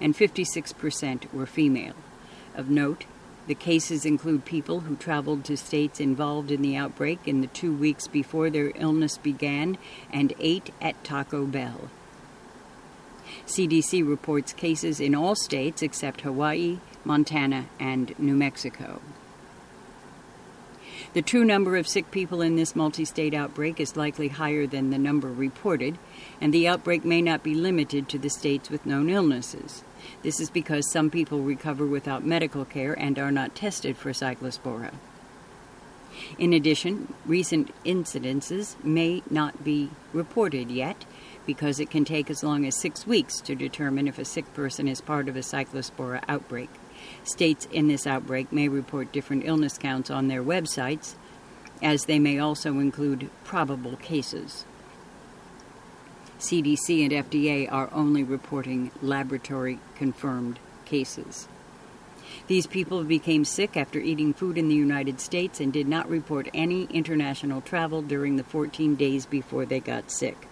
and 56% were female. Of note, the cases include people who traveled to states involved in the outbreak in the 2 weeks before their illness began and ate at Taco Bell. CDC reports cases in all states except Hawaii, Montana, and New Mexico. The true number of sick people in this multi-state outbreak is likely higher than the number reported, and the outbreak may not be limited to the states with known illnesses. This is because some people recover without medical care and are not tested for Cyclospora. In addition, recent incidences may not be reported yet because it can take as long as 6 weeks to determine if a sick person is part of a Cyclospora outbreak. States in this outbreak may report different illness counts on their websites, as they may also include probable cases. CDC and FDA are only reporting laboratory-confirmed cases. These people became sick after eating food in the United States and did not report any international travel during the 14 days before they got sick.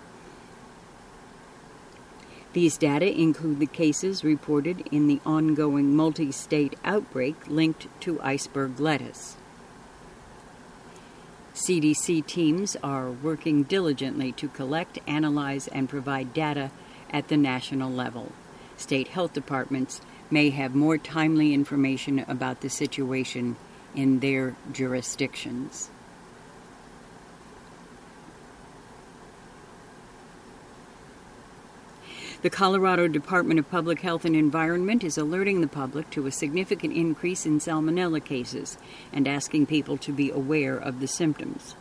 These data include the cases reported in the ongoing multi-state outbreak linked to iceberg lettuce. CDC teams are working diligently to collect, analyze, and provide data at the national level. State health departments may have more timely information about the situation in their jurisdictions. The Colorado Department of Public Health and Environment is alerting the public to a significant increase in salmonella cases and asking people to be aware of the symptoms.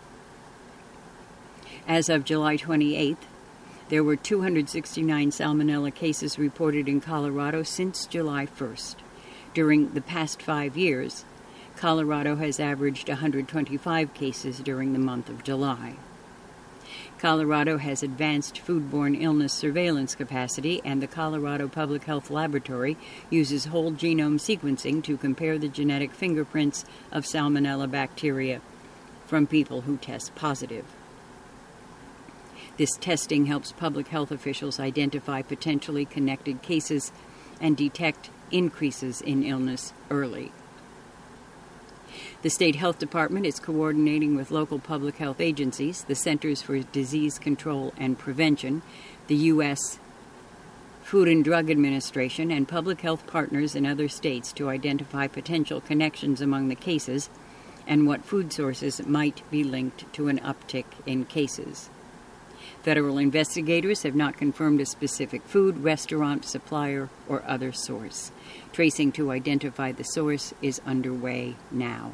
As of July 28th, there were 269 salmonella cases reported in Colorado since July 1st. During the past 5 years, Colorado has averaged 125 cases during the month of July. Colorado has advanced foodborne illness surveillance capacity, and the Colorado Public Health Laboratory uses whole genome sequencing to compare the genetic fingerprints of salmonella bacteria from people who test positive. This testing helps public health officials identify potentially connected cases and detect increases in illness early. The State Health Department is coordinating with local public health agencies, the Centers for Disease Control and Prevention, the U.S. Food and Drug Administration, and public health partners in other states to identify potential connections among the cases and what food sources might be linked to an uptick in cases. Federal investigators have not confirmed a specific food, restaurant, supplier, or other source. Tracing to identify the source is underway now.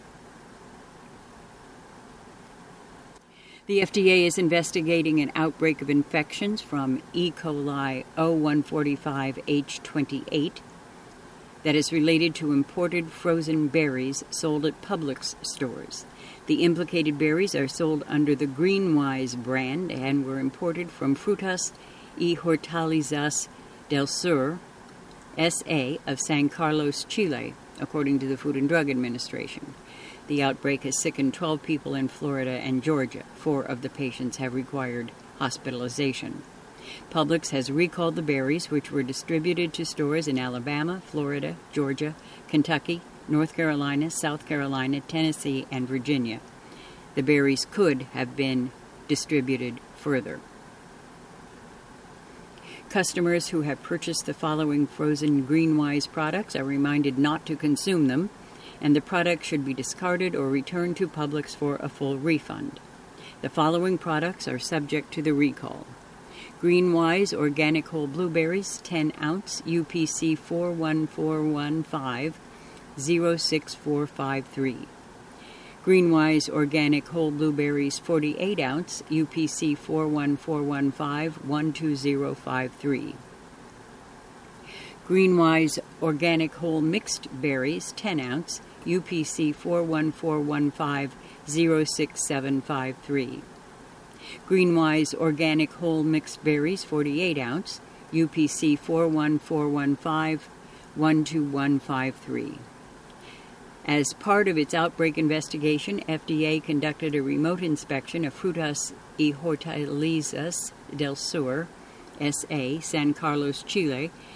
The FDA is investigating an outbreak of infections from E. coli O145H28 that is related to imported frozen berries sold at Publix stores. The implicated berries are sold under the Greenwise brand and were imported from Frutas y Hortalizas del Sur, S.A. of San Carlos, Chile, according to the Food and Drug Administration. The outbreak has sickened 12 people in Florida and Georgia. 4 of the patients have required hospitalization. Publix has recalled the berries, which were distributed to stores in Alabama, Florida, Georgia, Kentucky, North Carolina, South Carolina, Tennessee, and Virginia. The berries could have been distributed further. Customers who have purchased the following frozen Greenwise products are reminded not to consume them, and the product should be discarded or returned to Publix for a full refund. The following products are subject to the recall. Greenwise organic whole blueberries, 10 ounce, UPC 41415, 06453. Greenwise organic whole blueberries, 48 ounce, UPC 41415, 12053. Greenwise organic whole mixed berries, 10 ounce, UPC 41415, 06753. Greenwise organic whole mixed berries, 48 ounce, UPC 41415, 12153. As part of its outbreak investigation, FDA conducted a remote inspection of Frutas y Hortalizas del Sur, S.A., San Carlos, Chile,